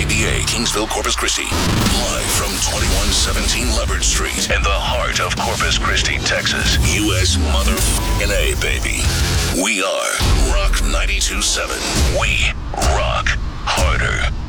KBA, Kingsville, Corpus Christi. Live from 2117 Leopard Street in the heart of Corpus Christi, Texas. U.S. motherfucking A, baby. We are Rock 92.7. We rock harder.